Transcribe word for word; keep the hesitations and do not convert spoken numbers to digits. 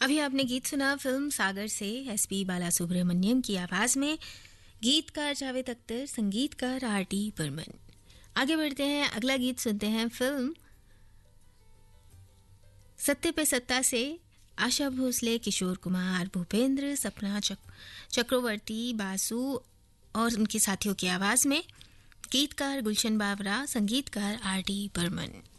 अभी आपने गीत सुना फिल्म सागर से एसपी बालासुब्रमण्यम की आवाज में। गीतकार जावेद अख्तर, संगीतकार आर डी बर्मन। आगे बढ़ते हैं, अगला गीत सुनते हैं फिल्म सत्ते पे सत्ता से। आशा भोसले, किशोर कुमार, भूपेंद्र, सपना चक, चक्रवर्ती, बासु और उनके साथियों की आवाज में। गीतकार गुलशन बावरा, संगीतकार आर डी बर्मन।